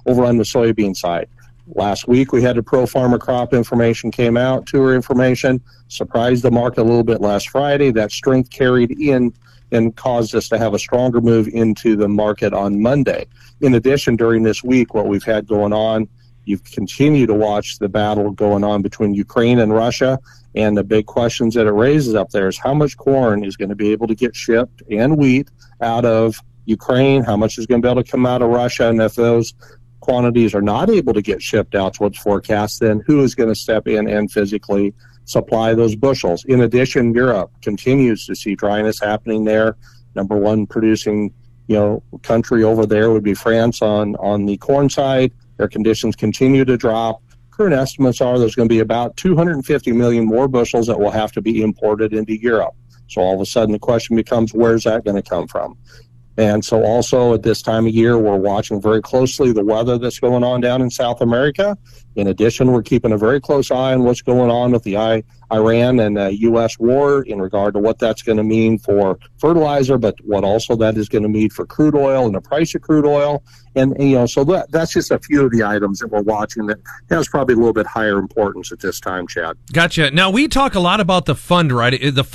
over on the soybean side. Last week, we had the Pro Farmer crop information came out, tour information, surprised the market a little bit last Friday. That strength carried in and caused us to have a stronger move into the market on Monday. In addition, during this week, what we've had going on, you continue to watch the battle going on between Ukraine and Russia, and the big questions that it raises up there is how much corn is going to be able to get shipped and wheat out of Ukraine, how much is going to be able to come out of Russia, and if those quantities are not able to get shipped out to what's forecast, then who is going to step in and physically supply those bushels? In addition, Europe continues to see dryness happening there. Number one producing, country over there would be France on the corn side. Their conditions continue to drop. Current estimates are there's going to be about 250 million more bushels that will have to be imported into Europe. So all of a sudden the question becomes, where's that going to come from? And so also at this time of year, we're watching very closely the weather that's going on down in South America. In addition, we're keeping a very close eye on what's going on with the Iran and U.S. war in regard to what that's going to mean for fertilizer, but what also that is going to mean for crude oil and the price of crude oil. And so that's just a few of the items that we're watching that has probably a little bit higher importance at this time, Chad. Gotcha. Now, we talk a lot about the funds, right?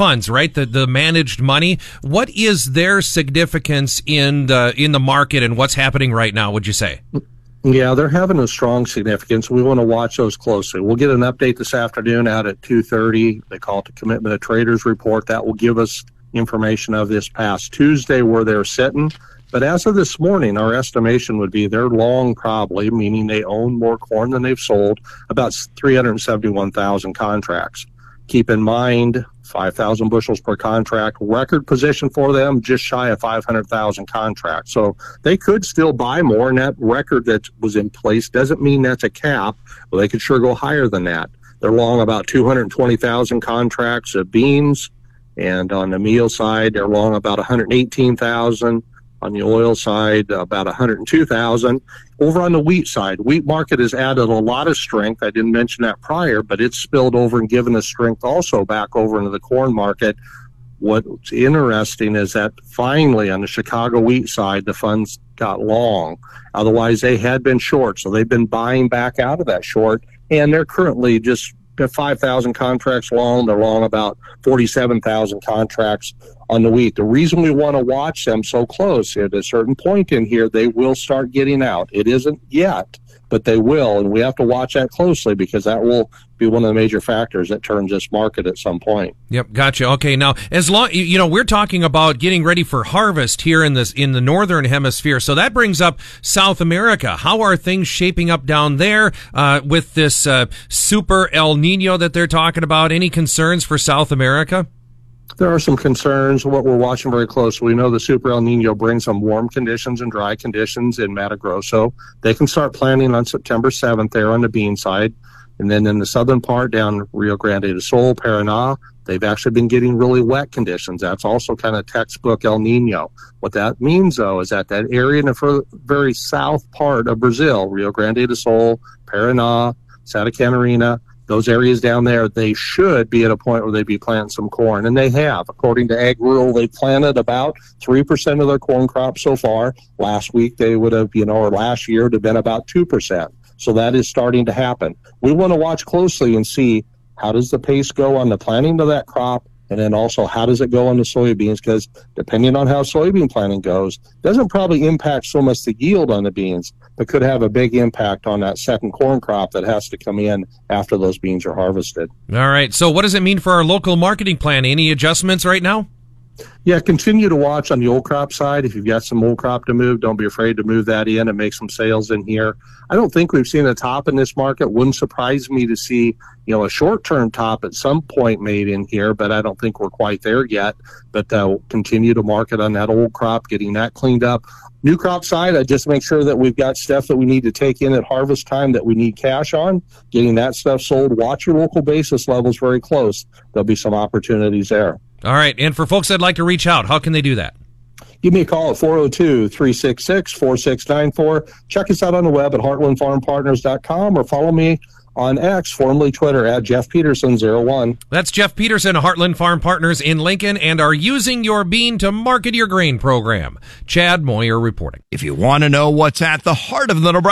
The managed money. What is their significance in the market and what's happening right now, would you say? Yeah, they're having a strong significance. We want to watch those closely. We'll get an update this afternoon out at 2:30. They call it the Commitment of Traders Report. That will give us information of this past Tuesday where they're sitting. But as of this morning, our estimation would be they're long probably, meaning they own more corn than they've sold, about 371,000 contracts. Keep in mind, 5,000 bushels per contract, record position for them, just shy of 500,000 contracts. So they could still buy more, and that record that was in place doesn't mean that's a cap. Well, they could sure go higher than that. They're long about 220,000 contracts of beans, and on the meal side, they're long about 118,000. On the oil side, about 102,000. Over on the wheat side, wheat market has added a lot of strength. I didn't mention that prior, but it's spilled over and given us strength also back over into the corn market. What's interesting is that finally on the Chicago wheat side, the funds got long. Otherwise, they had been short, so they've been buying back out of that short, and they're currently just 5,000 contracts long. They're long about 47,000 contracts on the wheat. The reason we want to watch them so close, at a certain point in here, they will start getting out. It isn't yet, but they will, and we have to watch that closely because that will be one of the major factors that turns this market at some point. Yep, gotcha. Okay, now as long we're talking about getting ready for harvest here in the northern hemisphere, so that brings up South America. How are things shaping up down there with this super El Nino that they're talking about? Any concerns for South America? There are some concerns. What we're watching very closely, we know the Super El Nino brings some warm conditions and dry conditions in Mato Grosso. They can start planting on September 7th there on the bean side. And then in the southern part down Rio Grande do Sul, Paraná, they've actually been getting really wet conditions. That's also kind of textbook El Nino. What that means, though, is that area in the very south part of Brazil, Rio Grande do Sul, Paraná, Santa Catarina, those areas down there, they should be at a point where they'd be planting some corn. And they have. According to Ag Rural, they planted about 3% of their corn crop so far. Last week, they would have, or last year, it would have been about 2%. So that is starting to happen. We want to watch closely and see how does the pace go on the planting of that crop, and then also how does it go on the soybeans, because depending on how soybean planting goes, doesn't probably impact so much the yield on the beans, but could have a big impact on that second corn crop that has to come in after those beans are harvested. All right, so what does it mean for our local marketing plan? Any adjustments right now? Yeah, continue to watch on the old crop side. If you've got some old crop to move, don't be afraid to move that in and make some sales in here. I don't think we've seen a top in this market. Wouldn't surprise me to see, a short-term top at some point made in here, but I don't think we're quite there yet. But continue to market on that old crop, getting that cleaned up. New crop side, I just make sure that we've got stuff that we need to take in at harvest time that we need cash on, getting that stuff sold. Watch your local basis levels very close. There'll be some opportunities there. All right. And for folks that'd like to reach out, how can they do that? Give me a call at 402-366-4694. Check us out on the web at heartlandfarmpartners.com or follow me on X, formerly Twitter, at Jeff Peterson01. That's Jeff Peterson, Heartland Farm Partners in Lincoln, and are using your bean to market your grain program. Chad Moyer reporting. If you want to know what's at the heart of the Nebraska